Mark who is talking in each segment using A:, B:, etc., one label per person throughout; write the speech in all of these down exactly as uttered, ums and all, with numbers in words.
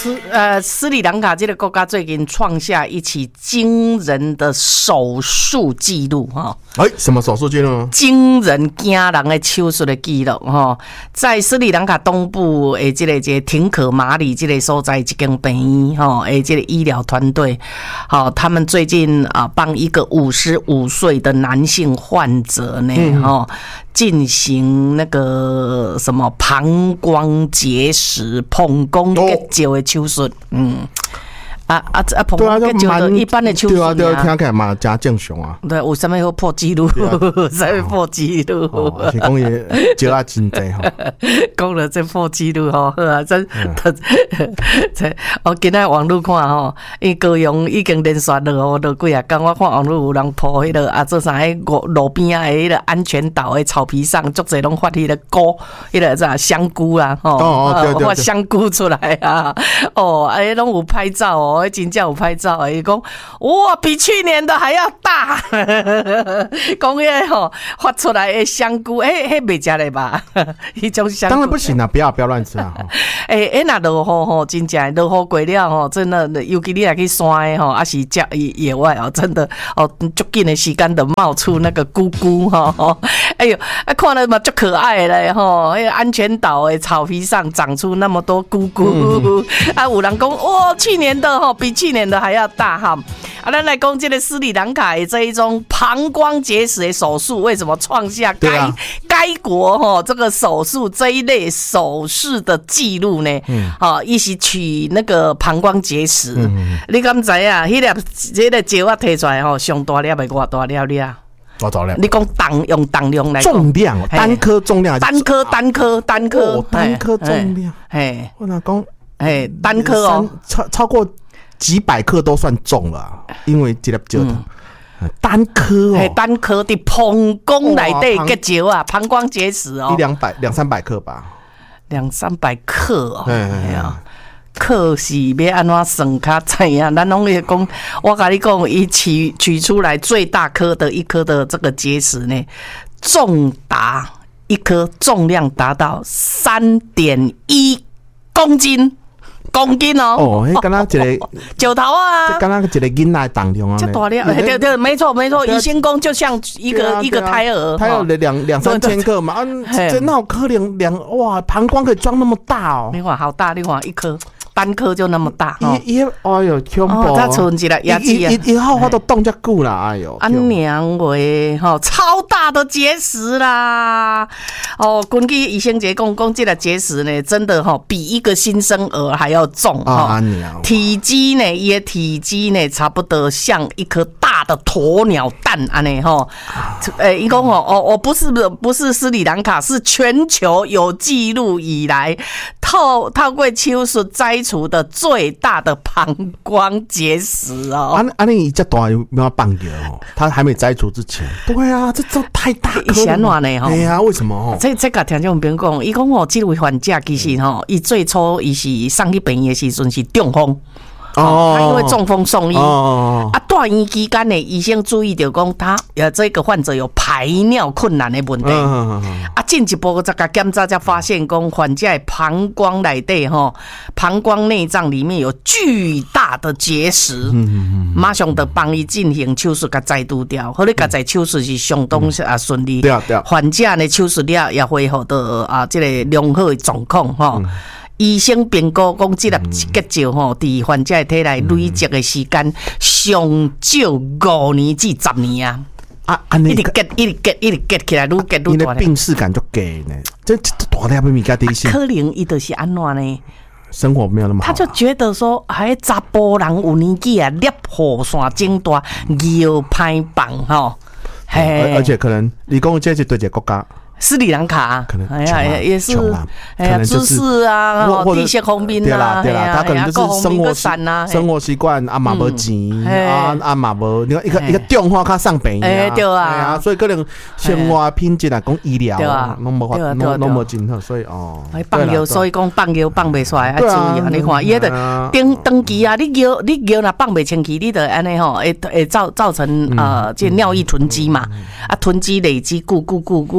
A: 斯呃斯里兰卡这个国家最近创下一起惊人的手术记录哈。
B: 哎、欸，什么手术记录呢？
A: 惊人惊人的手术的记录哈，在斯里兰卡东部诶，这个这个廷可马里这个所在一间病院哈，诶，这个医疗团队，好，他们最近啊帮一个五十五岁的男性患者呢哈。嗯进行那个什么膀胱结石、膀胱结石的手术，嗯，啊啊啊，膀胱结石的一般的手术啊，
B: 对啊，听起来嘛真正常啊。
A: 对，有什么要破纪录？什么破纪录？
B: 而且讲也结啊真多哈，
A: 讲了这破纪录吼，好啊，真这我今仔网络看吼，因高雄已经连续落落几啊天，我看网络有人破迄个啊，做啥迄路边啊迄个安全岛的草皮上，足侪拢发迄个菇，迄个啥香菇啦，吼，
B: 哦对对对，
A: 发香菇出来啊，哦，哎，拢有拍照哦。我真正有拍照诶，伊讲哇，比去年的还要大。讲迄吼发出来的香菇，诶，迄袂食嘞吧？迄种香菇
B: 当然不行啊，不要不要乱吃啊！
A: 诶，诶，那落雨吼，真正落雨过了吼，真的，尤其你来去山诶吼，还是郊野外哦，真的哦，足紧的时间就冒出那个菇菇吼，哎呦，啊，看了嘛足可爱嘞吼，迄个安全岛诶草皮上长出那么多菇菇，嗯、啊，有人讲哇，去年的。比去年的还要大哈！啊，咱来讲这个斯里兰卡的这一种膀胱结石的手术，为什么创下该、啊、该国哈这个手术这一类手术的记录呢？嗯，好，一起取那个膀胱结石，嗯、你敢知啊？迄粒这个结我摕出来吼，上大粒的偌大粒粒啊！
B: 多少量？
A: 你讲当用当量来
B: 重量，单颗重量，
A: 单颗单颗单颗、
B: 哦，单颗重量，
A: 哎，
B: 我哪讲？
A: 哎，单颗哦，
B: 超超过。几百克都算重了，因为这粒石头单颗哦，
A: 单颗的膀胱内底结石啊，膀胱结石哦，
B: 一两百两三百克吧，
A: 两三百克哦，哎呀，克是要安怎算较知影？咱拢会讲，我跟你讲，伊取取出来最大颗的一颗的这个结石呢，重达一颗重量达到三点一公斤。公斤哦，
B: 哦，迄敢若一个
A: 九头啊，
B: 这敢若一个囡仔重量啊，
A: 这大量，对对，没错没错，医生讲就像一个一个胎儿，
B: 胎儿的两两三千克嘛，啊，这哪有可能两哇，膀胱可以装那么大哦？
A: 你看好大，你看一颗。单颗就那么大，
B: 伊伊哎呦恐怖！
A: 它存一个牙齿啊，
B: 伊伊好好都冻遮久啦，哎呦！
A: 啊娘喂，吼超大的结石啦！哦，根据医生节讲，讲这个结石呢，真的哈比一个新生儿还要重哈。体积呢，伊的体积呢，差不多像一颗大的鸵鸟蛋安尼哈。诶，伊讲哦哦哦，不是不是斯里兰卡，是全球有记录以来透透过手术摘除的最大的膀胱结石哦。
B: 啊啊，你这大有没有放掉哦？他还没摘除之前。对啊，这这太大颗了。
A: 是安怎呢？
B: 哎呀，为什么哦？
A: 这这个听众朋友讲，伊讲哦，这位患者其实吼，伊最初伊是送去病院的时阵是中风。哦，他因为中风送医，哦、啊，住院期间呢，医生注意到讲他呃这个患者有排尿困难的问题，嗯、啊，进一步再个检查才发现讲患者的膀胱内底吼，膀胱内脏里面有巨大的结石，嗯、马上就帮伊进行手术，甲摘除掉。后来甲摘手术是相当啊顺利，对啊对啊，患者呢手术了也恢复到啊这个良好的状况吼。嗯医生评估讲，这粒结石吼，伫患者的体内累积的时间上少五年至十年啊！啊，安尼一直结，一直结，一直结起来，愈结愈大。
B: 你的病视感就给呢，这这大粒物件第一性。
A: 可能伊就是安怎呢？
B: 生活没有那么好、啊，
A: 他就觉得说，哎，查甫人有年纪啊，粒雨伞整大，腰歹放吼，
B: 嘿，而且可能你讲这是对一个国家。
A: 斯里兰卡，
B: 可能
A: 哎呀，也是，哎呀，知识啊，地势方面啊，
B: 对啦，他可能就是生活生活习惯啊，嘛无钱啊，啊嘛无，你看一个一个电话卡上病啊，
A: 对
B: 啊，所以可能生活品质啊，讲医疗啊，拢无法，拢拢无真好，所以哦，
A: 放药，所以讲放药放袂出来，要注意啊，你看，伊个登登记啊，你药你药若放袂清气，你得安尼吼，会会造造成呃，这尿液囤积嘛，啊，囤积累积，固固固固的一。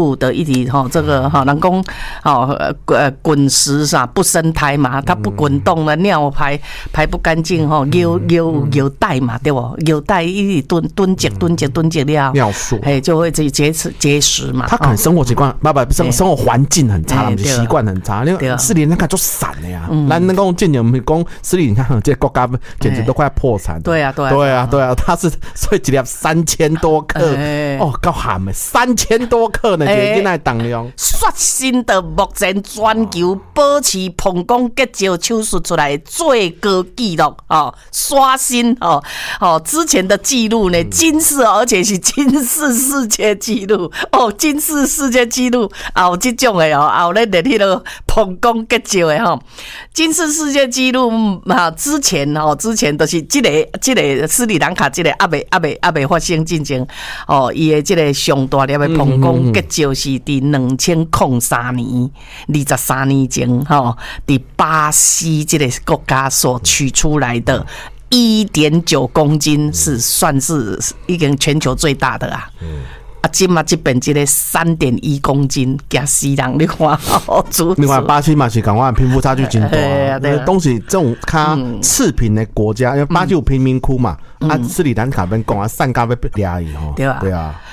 A: 体哈，这个哈，人讲哦呃滚石啥不生胎嘛，它不滚动了，尿排排不干净哈，有有有带嘛，对不？有带一直蹲蹲结蹲结蹲结了，
B: 尿素，
A: 哎，就会结结结石嘛。
B: 他可能生活习惯，不不生生活环境很差，不是习惯很差。因为斯里兰卡就散了呀，咱那个建讲讲斯里兰卡这国家简直都快破产。
A: 对啊，对啊，
B: 对啊，对啊，他是所以一粒三千多克，哦，够咸的，三千多克呢，一个囡仔重量。
A: 刷新的目前全球保持膀胱结石手术出来最高纪录哦，刷新哦哦，之前的记录呢，金氏，而且是金氏世界纪录哦，金氏世界纪录也有这种的哦，也有咧列迄个膀胱结石的吼，金氏世界纪录啊，之前哦，之前都是这个这个斯里兰卡这个还未还未还未发生进前哦，伊的这个上大粒的膀胱结石是伫两千零三年，二十三年前吼，伫巴西这个国家所取出来的。一点九公斤是算是已经全球最大的啊！嗯、啊，今嘛这边这个三点一公斤，加西人你看，哦，
B: 另外巴西嘛是讲话贫富差距真大、啊，因为东西这种较次贫的国家，因为巴西有贫民窟嘛，嗯、啊，斯里兰卡边讲啊，散咖被压抑吼，
A: 对啊，
B: 对啊。